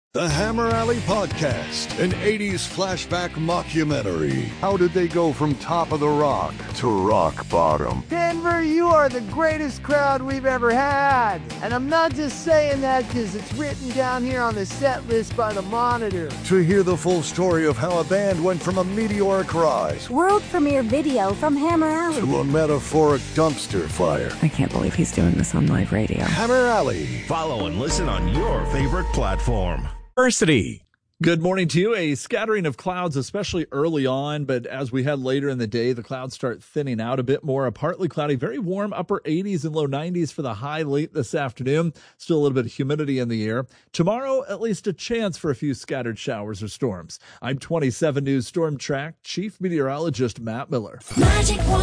The Hammer Alley Podcast, an 80s flashback mockumentary. How did they go from top of the rock to rock bottom? Denver, you are the greatest crowd we've ever had. And I'm not just saying that because it's written down here on the set list by the Monitor. To hear the full story of how a band went from a meteoric rise, world premiere video from Hammer Alley, to a metaphoric dumpster fire. I can't believe he's doing this on live radio. Hammer Alley. Follow and listen on your favorite platform. University. Good morning to you. A scattering of clouds, especially early on, but as we head later in the day, the clouds start thinning out a bit more. A partly cloudy, very warm, upper 80s and low 90s for the high late this afternoon. Still a little bit of humidity in the air. Tomorrow, at least a chance for a few scattered showers or storms. I'm 27 News Storm Track Chief Meteorologist Matt Miller.